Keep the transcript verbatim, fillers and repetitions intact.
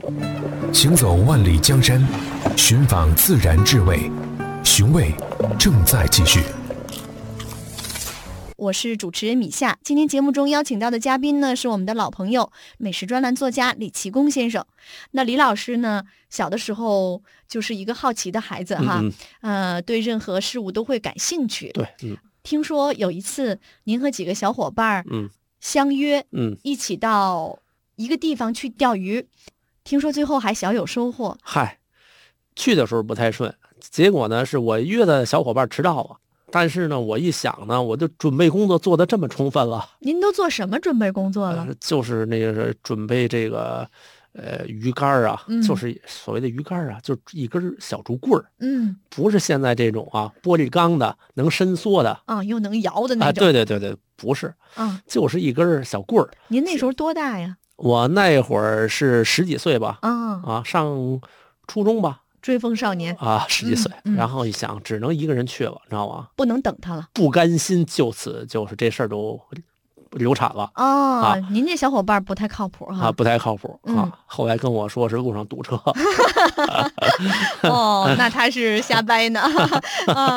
行走万里江山，寻访自然智慧，寻味正在继续。 我是主持人米夏，今天节目中邀请到的嘉宾呢是我们的老朋友，美食专栏作家李奇功先生。那李老师呢，小的时候就是一个好奇的孩子哈， 嗯嗯、呃，对任何事物都会感兴趣。 对，嗯， 听说有一次您和几个小伙伴嗯相约， 嗯， 一起到一个地方去钓鱼，听说最后还小有收获。 嗨，去的时候不太顺，结果呢是我约的小伙伴迟到了。但是呢，我一想呢，我就准备工作做得这么充分了。 您都做什么准备工作了？ 呃、就是那个准备这个，呃，鱼竿啊、嗯，就是所谓的鱼竿啊，就是一根小竹棍儿， 嗯， 不是现在这种啊玻璃钢的能伸缩的啊，又能摇的那种。 啊，对对对对，不是， 啊， 就是一根小棍儿。 您那时候多大呀？ 我那会儿是十几岁吧， 啊啊，上初中吧。 追风少年啊，十几岁、 嗯嗯， 然后一想，只能一个人去了，知道吗？ 不能等他了， 不甘心，就此就是这事儿都流产了。 哦， 啊， 您这小伙伴不太靠谱哈， 啊，不太靠谱、 嗯、 啊。后来跟我说是路上堵车。 哦，那他是瞎掰呢。啊